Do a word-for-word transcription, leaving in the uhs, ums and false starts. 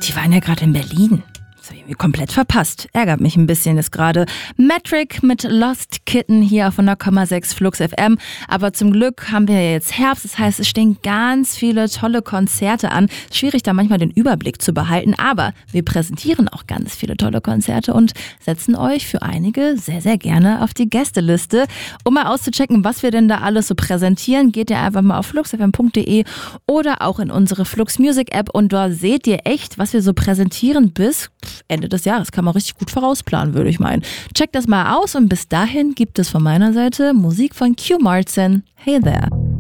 die waren ja gerade in Berlin. Das habe ich irgendwie komplett verpasst. Ärgert mich ein bisschen jetzt gerade. Metric mit Lost Kitten hier auf hundert Komma sechs Flux F M. Aber zum Glück haben wir ja jetzt Herbst. Das heißt, es stehen ganz viele tolle Konzerte an. Schwierig, da manchmal den Überblick zu behalten. Aber wir präsentieren auch ganz viele tolle Konzerte und setzen euch für einige sehr, sehr gerne auf die Gästeliste. Um mal auszuchecken, was wir denn da alles so präsentieren, geht ihr einfach mal auf flux f m punkt d e oder auch in unsere Flux Music App. Und dort seht ihr echt, was wir so präsentieren bis Ende des Jahres. Kann man richtig gut vorausplanen, würde ich meinen. Checkt das mal aus und bis dahin gibt es von meiner Seite Musik von Q Martin. Hey there!